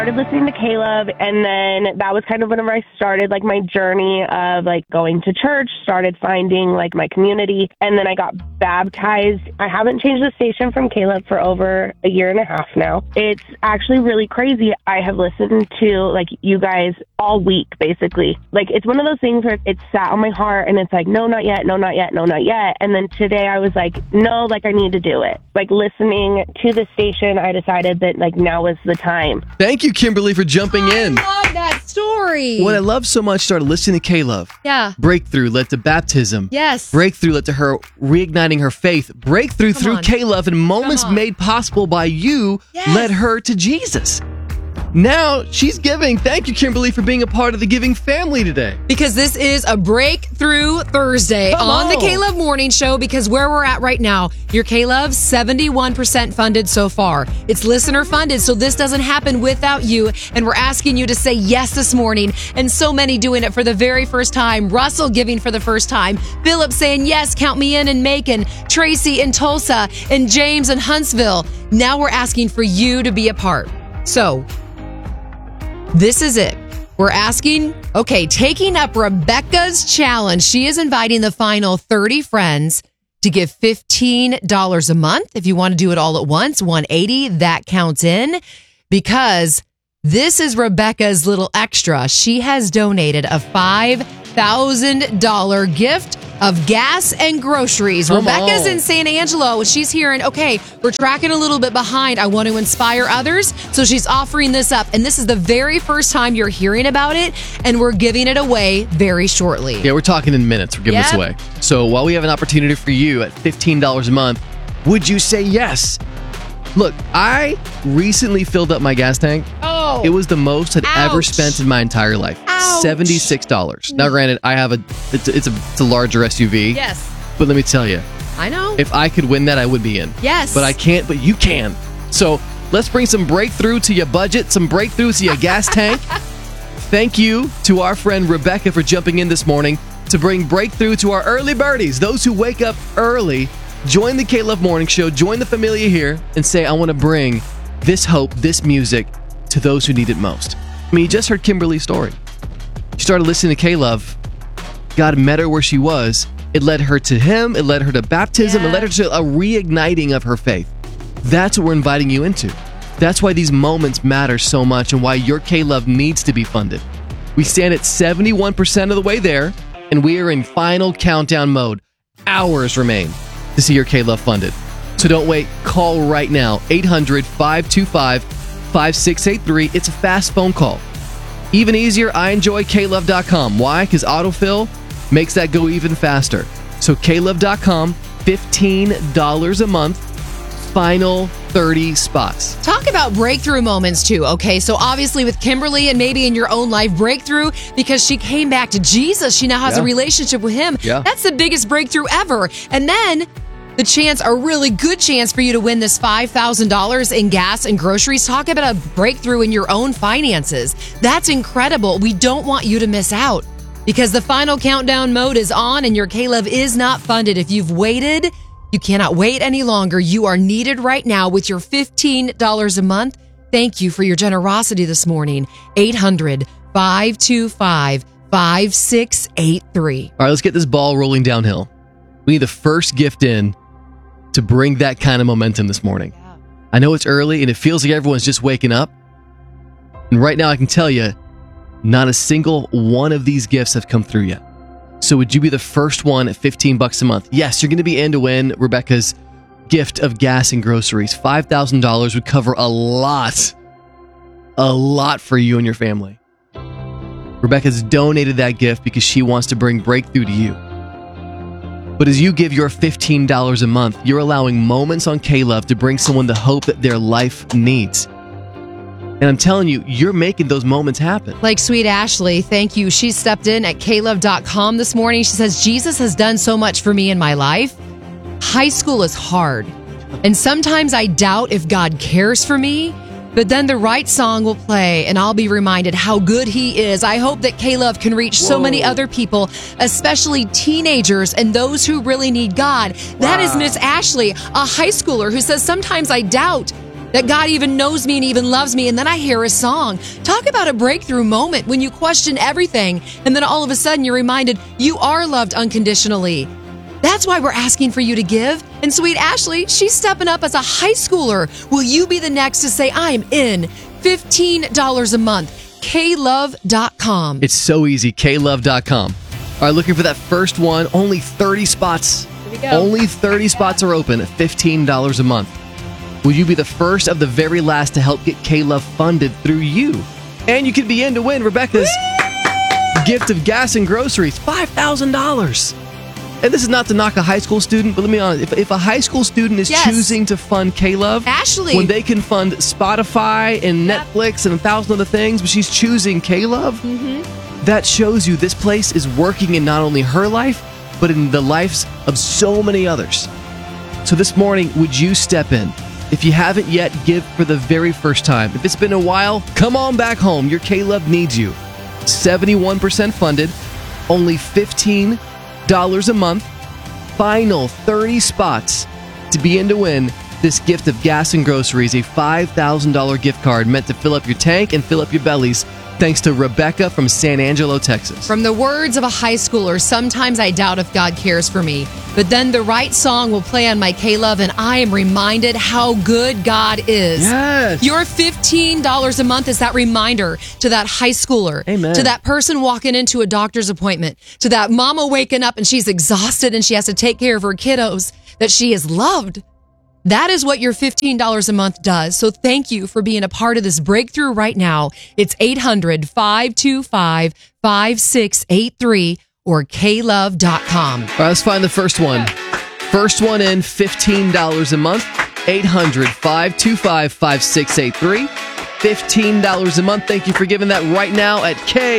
started listening to Caleb, and then that was kind of whenever I started like my journey of like going to church, started finding like my community, and then I got baptized. I haven't changed the station from Caleb for over a year and a half now. It's actually really crazy. I have listened to like you guys all week, basically. Like it's one of those things where it's sat on my heart and it's like, no, not yet, no, not yet, no, not yet. And then today I was like, no, like I need to do it. Like listening to the station, I decided that like now is the time. Thank you, Kimberly, for jumping in. I love that story. What I love so much, started listening to Caleb. Yeah. Breakthrough led to baptism. Yes. Breakthrough led to her reigniting her faith. Breakthrough through on. Caleb and moments made possible by you led her to Jesus. Now she's giving. Thank you, Kimberly, for being a part of the giving family today. Because this is a Breakthrough Thursday on the Caleb Morning Show, because where we're at right now, your Caleb, 71% funded so far. It's listener funded, so this doesn't happen without you. And we're asking you to say yes this morning. And so many doing it for the very first time. Russell giving for the first time. Philip saying yes, count me in Macon. Tracy in Tulsa. And James in Huntsville. Now we're asking for you to be a part. So this is it. We're asking, taking up Rebecca's challenge. She is inviting the final 30 friends to give $15 a month. If you want to do it all at once, $180, that counts in, because this is Rebecca's little extra. She has donated a $5,000 gift of gas and groceries. Rebecca's in San Angelo. She's hearing, we're tracking a little bit behind. I want to inspire others. So she's offering this up. And this is the very first time you're hearing about it. And we're giving it away very shortly. Yeah, we're talking in minutes. We're giving this away. So while we have an opportunity for you at $15 a month, would you say yes? Look, I recently filled up my gas tank. It was the most I'd ever spent in my entire life. $76. Now, granted, I have it's a larger SUV. Yes. But let me tell you, I know. if I could win that, I would be in. Yes. But I can't, but you can. So let's bring some breakthrough to your budget, some breakthrough to your gas tank. Thank you to our friend Rebecca for jumping in this morning to bring breakthrough to our early birdies, those who wake up early. Join the Caleb Morning Show, join the familia here, and say, I want to bring this hope, this music to those who need it most. I mean, you just heard Kimberly's story. She started listening to Caleb. God met her where she was. It led her to him. It led her to baptism. It led her to a reigniting of her faith. That's what we're inviting you into. That's why these moments matter so much and why your Caleb needs to be funded. We stand at 71% of the way there, and we are in final countdown mode. Hours remain to see your Caleb funded. So don't wait. Call right now. 800-525-5683. It's a fast phone call. Even easier, ienjoycaleb.com. Why? Because autofill makes that go even faster. So caleb.com, $15 a month, final 30 spots. Talk about breakthrough moments too, so obviously with Kimberly and maybe in your own life, breakthrough because she came back to Jesus. She now has a relationship with him. That's the biggest breakthrough ever. And then a really good chance for you to win this $5,000 in gas and groceries. Talk about a breakthrough in your own finances. That's incredible. We don't want you to miss out because the final countdown mode is on and your Caleb is not funded. If you've waited, you cannot wait any longer. You are needed right now with your $15 a month. Thank you for your generosity this morning. 800-525-5683. All right, let's get this ball rolling downhill. We need the first gift in to bring that kind of momentum this morning. I know it's early and it feels like everyone's just waking up. And right now I can tell you, not a single one of these gifts have come through yet. So would you be the first one at $15 a month? Yes, you're going to be in to win Rebecca's gift of gas and groceries. $5,000 would cover a lot for you and your family. Rebecca's donated that gift because she wants to bring breakthrough to you. But as you give your $15 a month, you're allowing moments on Caleb to bring someone the hope that their life needs. And I'm telling you, you're making those moments happen. Like Sweet Ashley, thank you. She stepped in at caleb.com this morning. She says, Jesus has done so much for me in my life. High school is hard. And sometimes I doubt if God cares for me. But then the right song will play and I'll be reminded how good he is. I hope that Caleb can reach so many other people, especially teenagers and those who really need God. That is Miss Ashley, a high schooler who says, sometimes I doubt that God even knows me and even loves me, and then I hear a song. Talk about a breakthrough moment when you question everything, and then all of a sudden you're reminded you are loved unconditionally. That's why we're asking for you to give. And sweet Ashley, she's stepping up as a high schooler. Will you be the next to say, I'm in? $15 a month. KLove.com. It's so easy. KLove.com. All right, looking for that first one. Only 30 spots. Here we go. Only 30 spots are open at $15 a month. Will you be the first of the very last to help get KLove funded through you? And you could be in to win Rebecca's gift of gas and groceries, $5,000. And this is not to knock a high school student, but let me be honest. If a high school student is choosing to fund KLove, Ashley, when they can fund Spotify and Netflix and 1,000 other things, but she's choosing KLove, that shows you this place is working in not only her life, but in the lives of so many others. So this morning, would you step in? If you haven't yet, give for the very first time. If it's been a while, come on back home. Your KLove needs you. 71% funded, only $15 a month, final 30 spots to be in to win this gift of gas and groceries, a $5,000 gift card meant to fill up your tank and fill up your bellies. Thanks to Rebecca from San Angelo, Texas. From the words of a high schooler, sometimes I doubt if God cares for me, but then the right song will play on my KLove and I am reminded how good God is. Yes. Your $15 a month is that reminder to that high schooler, Amen. to that person walking into a doctor's appointment, to that mama waking up and she's exhausted and she has to take care of her kiddos, that she is loved. That is what your $15 a month does. So thank you for being a part of this breakthrough right now. It's 800-525-5683 or KLove.com. All right, let's find the first one. First one in, $15 a month. 800-525-5683. $15 a month. Thank you for giving that right now at K.